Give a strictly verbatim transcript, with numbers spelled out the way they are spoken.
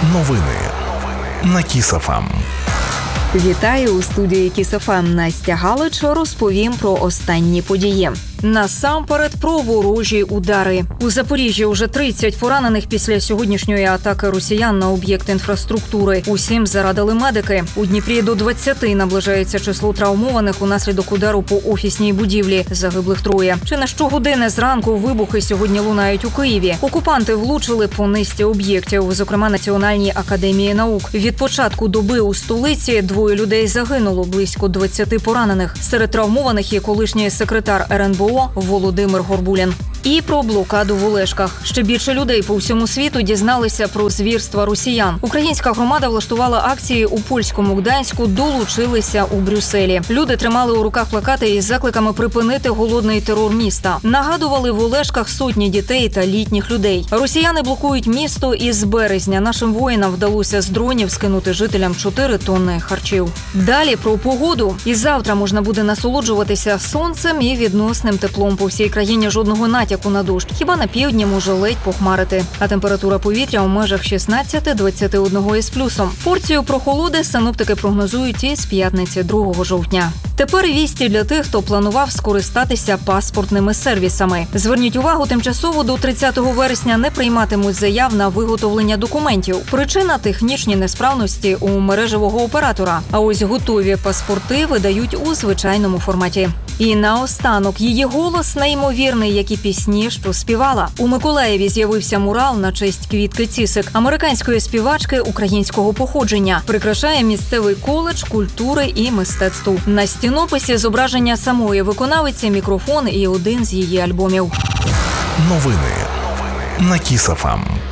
Новини на Кіс.ФМ. Вітаю у студії Кіс.ФМ. Настя Галич. Розповім про останні події. Насамперед про ворожі удари. У Запоріжжі уже тридцять поранених після сьогоднішньої атаки росіян на об'єкт інфраструктури. Усім зарадили медики. У Дніпрі до двадцяти наближається число травмованих унаслідок удару по офісній будівлі. Загиблих троє. Чи не щогодини зранку вибухи сьогодні лунають у Києві. Окупанти влучили по низці об'єктів, зокрема Національній академії наук. Від початку доби у столиці двоє людей загинуло, близько двадцяти поранених. Серед травмованих є колишній секретар ер ен бе о Володимир Горбулін. І про блокаду в Олешках. Ще більше людей по всьому світу дізналися про звірства росіян. Українська громада влаштувала акції у польському Гданську, долучилися у Брюсселі. Люди тримали у руках плакати із закликами припинити голодний терор міста. Нагадували в Олешках сотні дітей та літніх людей. Росіяни блокують місто, і з березня нашим воїнам вдалося з дронів скинути жителям чотири тонни харчів. Далі про погоду. І завтра можна буде насолоджуватися сонцем і відносним теплом. По всій країні жодного натяку на дощ. Хіба на півдні може ледь похмарити. А температура повітря у межах шістнадцять двадцять один із плюсом. Порцію прохолоди синоптики прогнозують із п'ятниці другого жовтня. Тепер вісті для тих, хто планував скористатися паспортними сервісами. Зверніть увагу, тимчасово до тридцятого вересня не прийматимуть заяв на виготовлення документів. Причина – технічні несправності у мережевого оператора. А ось готові паспорти видають у звичайному форматі. І наостанок, її голос неймовірний, як і пісні, що співала. У Миколаєві з'явився мурал на честь Квітки Цісик, американської співачки українського походження. Прикрашає місцевий коледж культури і мистецтв. На стінописі зображення самої виконавиці, мікрофон і один з її альбомів. Новини на Кіс.ФМ.